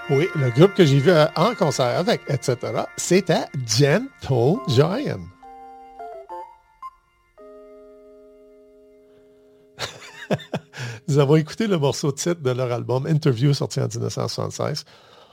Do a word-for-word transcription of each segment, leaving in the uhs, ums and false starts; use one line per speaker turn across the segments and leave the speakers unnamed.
Oui, le groupe que j'ai vu euh, en concert avec, et cetera, c'était Gentle Giant. Nous avons écouté le morceau titre de leur album Interview, sorti en dix-neuf cent soixante-seize.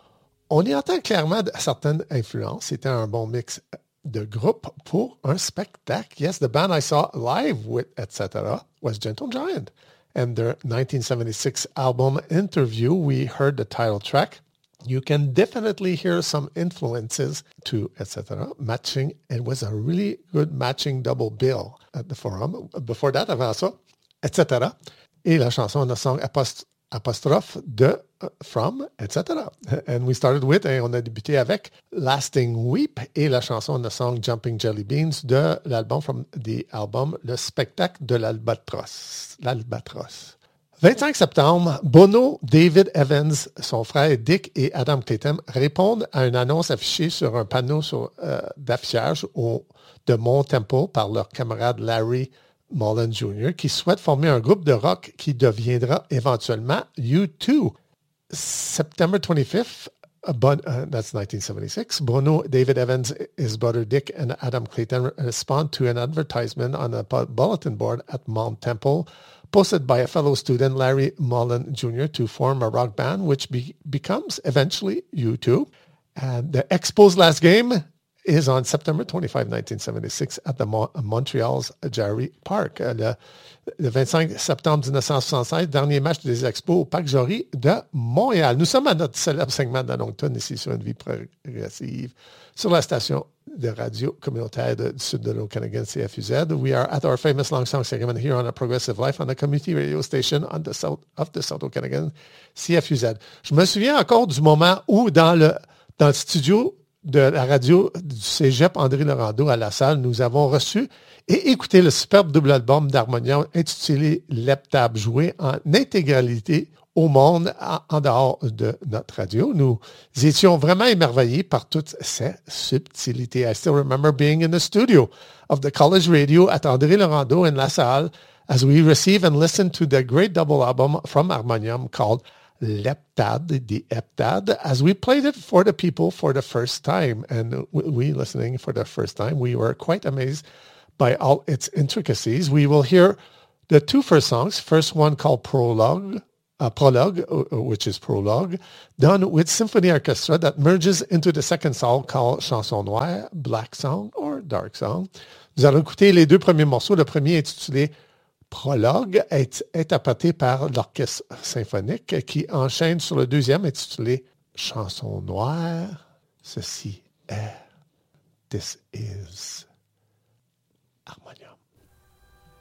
On y entend clairement certaines influences. C'était un bon mix de groupe pour un spectacle. Yes, the band I saw live with, et cetera, was Gentle Giant. And their nineteen seventy-six album Interview, we heard the title track. You can definitely hear some influences to, et cetera, matching. It was a really good matching double bill at the Forum. Before that, avant ça, et cetera. Et la chanson, the song apost- apostrophe de uh, From, et cetera. And we started with, et on a débuté avec Lasting Weep et la chanson, the song Jumping Jelly Beans de l'album from the album Le spectacle de l'Albatros. L'Albatros. vingt-cinq septembre, Bono, David Evans, son frère Dick et Adam Clayton répondent à une annonce affichée sur un panneau sur, euh, d'affichage au, de Mont Temple par leur camarade Larry Mullen Junior, qui souhaite former un groupe de rock qui deviendra éventuellement U deux. September twenty-fifth, uh, bon, uh, that's nineteen seventy-six, Bono, David Evans, his brother Dick, and Adam Clayton respond to an advertisement on a bulletin board at Mount Temple, posted by a fellow student, Larry Mullen Junior, to form a rock band, which be- becomes eventually U two. And the Expo's last game is on September twenty-fifth, nineteen seventy-six, at the Mo- Montreal's Jarry Park. Le, le vingt-cinq septembre dix-neuf cent soixante-seize, dernier match des Expos au Parc Jarry de Montréal. Nous sommes à notre célèbre segment d'Anongton, ici sur Une vie progressive, sur la station de radio communautaire de, du sud de l'Okanagan, C F U Z. We are at our famous long song segment here on A Progressive Life on a community radio station on the south of the South Okanagan, C F U Z. Je me souviens encore du moment où, dans le, dans le studio de la radio du Cégep André Laurando à La Salle, nous avons reçu et écouté le superbe double album d'harmonium intitulé Leptab, joué en intégralité au monde en, en dehors de notre radio. Nous étions vraiment émerveillés par toutes ces subtilités. I still remember being in the studio of the college radio at André Laurando in La Salle as we receive and listen to the great double album from Harmonium called Leptad, the Eptad, as we played it for the people for the first time. And we, listening for the first time, we were quite amazed by all its intricacies. We will hear the two first songs, first one called Prologue, uh, Prologue, uh, which is Prologue, done with symphony orchestra that merges into the second song called Chanson Noire, Black Song, or Dark Song. Nous allons écouter les deux premiers morceaux. Le premier intitulé Prologue est interprété par l'orchestre symphonique qui enchaîne sur le deuxième intitulé Chanson Noire. Ceci est, this is...